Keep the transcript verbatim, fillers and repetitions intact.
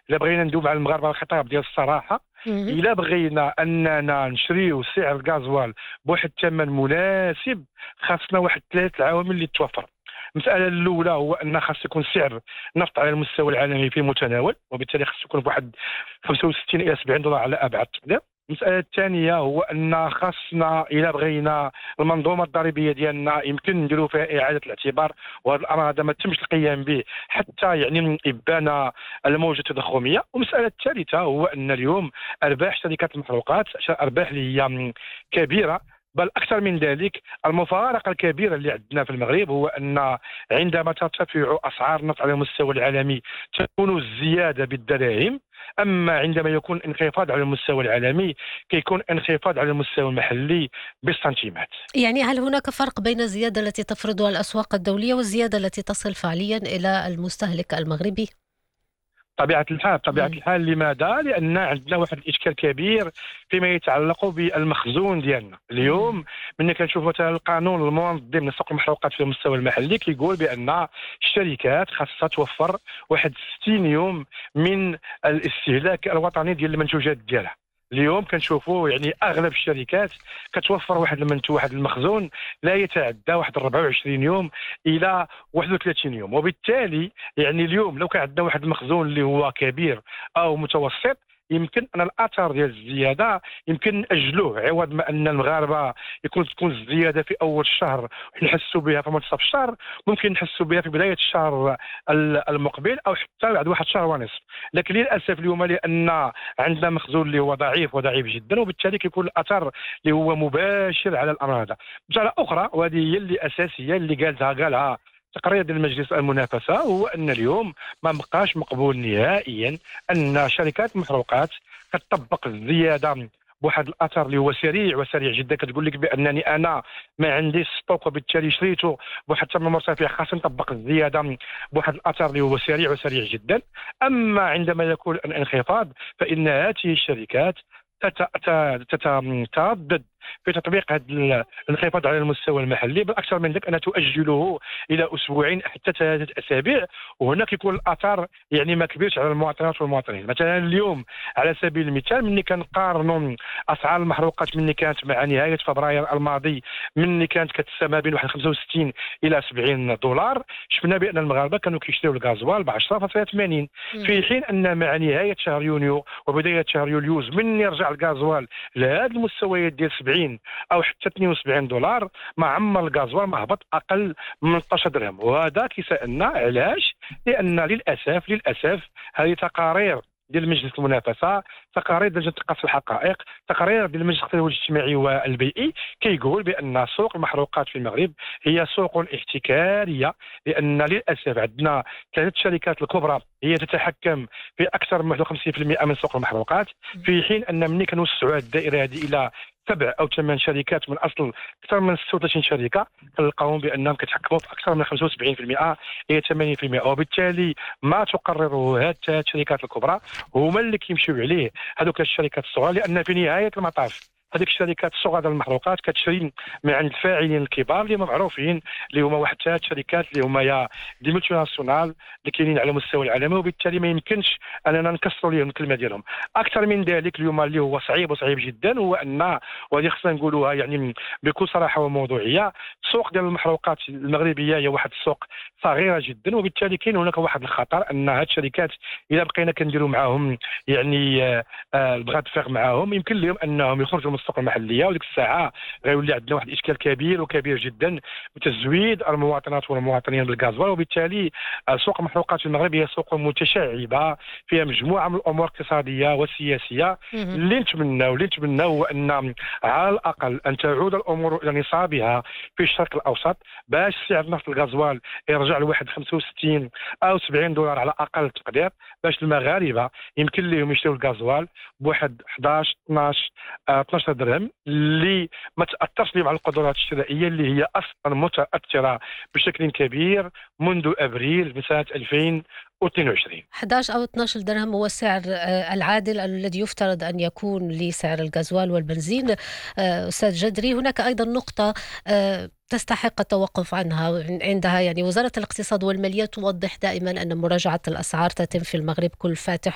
الا بغينا ندوب على المغاربه الخطاب ديال الصراحه، مهم. الا بغينا اننا نشريو سعر الغازوال بواحد الثمن مناسب، خاصنا واحد ثلاث العوامل اللي توفر. المساله الاولى هو ان خاص يكون سعر النفط على المستوى العالمي في المتناول، وبالتالي خاص يكون بواحد خمسة وستين الى سبعين دولار على ابعد تقدير. المساله الثانيه هو ان خاصنا الى بغينا المنظومه الضريبيه ديالنا يمكن نديروا فيها اعاده الاعتبار، وهذا الامر هذا ما تمش القيام به حتى يعني ابان الموجه التضخميه. والمساله الثالثه هو ان اليوم ارباح شركات المحروقات ارباح اللي هي كبيره، بل أكثر من ذلك المفارقة الكبيرة اللي عندنا في المغرب هو أن عندما ترتفع أسعار النفط على المستوى العالمي تكون الزيادة بالدراهم، أما عندما يكون انخفاض على المستوى العالمي كيكون انخفاض على المستوى المحلي بالسنتيمات. يعني هل هناك فرق بين الزيادة التي تفرضها الأسواق الدولية والزيادة التي تصل فعليا إلى المستهلك المغربي؟ طبيعة الحال طبيعة مم. الحال لماذا؟ لأن عندنا واحد الإشكال كبير فيما يتعلق بالمخزون ديالنا مم. اليوم. ملي كنشوف مثلا القانون المنظم لسوق المحروقات في المستوى المحلي كيقول بأن الشركات خاصها توفر واحد ستين يوم من الاستهلاك الوطني ديال المنتوجات ديالها. اليوم كنشوفوا يعني اغلب الشركات كتوفر واحد المنتوج واحد المخزون لا يتعدى واحد أربعة وعشرين يوم الى واحد وثلاثين يوم، وبالتالي يعني اليوم لو كان عندنا واحد المخزون اللي هو كبير او متوسط يمكن ان الاثر ديال الزياده يمكن ناجلوه، عوض ما ان المغاربه يكون تكون الزياده في اول الشهر نحسوا بها في منتصف الشهر، ممكن نحسوا بها في بدايه الشهر المقبل او حتى بعد واحد شهر ونصف. لكن للاسف اليوم لان عندنا مخزون اللي هو ضعيف وضعيف جدا، وبالتالي كيكون الاثر اللي هو مباشر على الامر هذا. بطريقه اخرى وهذه هي اللي اساسيه اللي قالتها قالها تقرير ديال مجلس المنافسه، هو ان اليوم ما بقاش مقبول نهائيا ان شركات المحروقات كتطبق الزياده بواحد الاثر اللي هو سريع وسريع جدا، كتقول لك بانني انا ما عنديش ستوك وبالتالي شريته بواحد الثمن مرتفع، خاص نطبق الزياده بواحد الاثر اللي هو سريع وسريع جدا. اما عندما يكون الانخفاض فان هذه الشركات تتردد في تطبيق هذا الانخفاض على المستوى المحلي، بل اكثر من ذلك انها تؤجله الى اسبوعين حتى ثلاثه اسابيع، وهنا كيكون الاثر يعني ما كبيرش على المواطنات والمواطنين. مثلا اليوم على سبيل المثال ملي كنقارنوا اسعار المحروقات ملي كانت مع نهايه فبراير الماضي ملي كانت كتسمى ما بين واحد خمسة وستين الى سبعين دولار، شفنا بان المغاربه كانوا كيشريو الغازوال ب عشرة فاصلة ثمانين، في حين ان مع نهايه شهر يونيو وبدايه شهر يوليوز من يرجع الغازوال لهذه المستويات ديال سبعين او حتى اثنين وسبعين دولار ما عمر الغازوال ما هبط اقل من ثمانية عشر درهم. وهذا كيسالنا علاش؟ لان للاسف للاسف هذه تقارير ديال مجلس المنافسه، تقارير ديال تقاصي الحقائق، تقارير ديال المجلس التنوع الاجتماعي والبيئي كيقول بان سوق المحروقات في المغرب هي سوق احتكاريه، لان للاسف عندنا ثلاث شركات الكبرى هي تتحكم في اكثر من واحد وخمسين بالمئة من سوق المحروقات، في حين ان ملي كنوسعوا الدائره هذه الى سبع او ثمان شركات من اصل اكثر من ستة وثلاثين شركه كنلقاوهم بانهم كيتحكموا في اكثر من خمسة وسبعين بالمئة الى ثمانين بالمئة، وبالتالي ما تقرره هذه الثلاث شركات الكبرى هما اللي كيمشيو عليه هذوك الشركات الصغار، لان في نهايه المطاف هذيك الشركات الصغار ديال المحروقات كتشري من عند الفاعلين الكبار اللي معروفين اللي هما واحد ثلاث شركات اللي هما يا دي ملتي ناسيونال اللي كاينين على مستوى العالمي، وبالتالي ما يمكنش اننا نكسروا لهم الكلمه ديالهم. اكثر من ذلك اليوم اللي هو صعيب وصعيب جدا هو ان وهذه خصنا نقولوها يعني بكل صراحه وموضوعيه، السوق ديال المحروقات المغربيه هي واحد السوق صغيره جدا، وبالتالي كاين هناك واحد الخطر ان هذه الشركات اذا بقينا كنديروا معاهم يعني البغاد فيغ معاهم يمكن لهم انهم يخرجوا من السوق المحليه، وديك الساعه غيولي عندنا واحد الاشكال كبير وكبير جدا بتزويد المواطنات والمواطنين بالغازوال. وبالتالي سوق المحروقات في المغرب هي سوق متشعبه فيها مجموعه من الامور الاقتصاديه والسياسيه اللي نتمناو اللي نتمناو هو ان على الاقل ان تعود الامور الى نصابها في الشرق الاوسط، باش سعر نفط الغازوال يرجع لواحد خمسة وستين او سبعين دولار على اقل تقدير، باش المغاربه يمكن لهم يشتروا الغازوال بواحد احداش اثناش اثناش درهم اللي ما تاثرش بهم على القدرات الشرائيه اللي هي اصلا متاثره بشكل كبير منذ ابريل من سنه ألفين واثنين وعشرين. احداش أو اثناش درهم هو السعر العادل الذي يفترض أن يكون لسعر الغازوال والبنزين. أستاذ جدري، هناك أيضا نقطة تستحق التوقف عنها عندها، يعني وزارة الاقتصاد والمالية توضح دائما أن مراجعة الأسعار تتم في المغرب كل فاتح